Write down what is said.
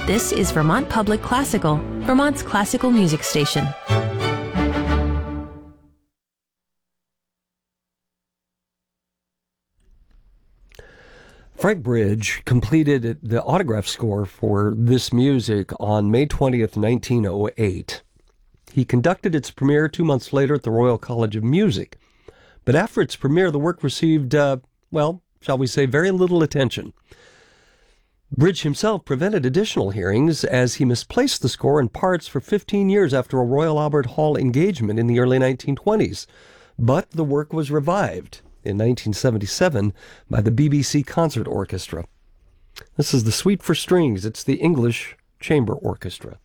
This is Vermont Public Classical, Vermont's classical music station. Frank Bridge completed the autograph score for this music on May 20th, 1908. He conducted its premiere 2 months later at the Royal College of Music. But after its premiere, the work received, shall we say, very little attention. Bridge himself prevented additional hearings as he misplaced the score in parts for 15 years after a Royal Albert Hall engagement in the early 1920s. But the work was revived in 1977 by the BBC Concert Orchestra. This is the Suite for Strings. It's the English Chamber Orchestra.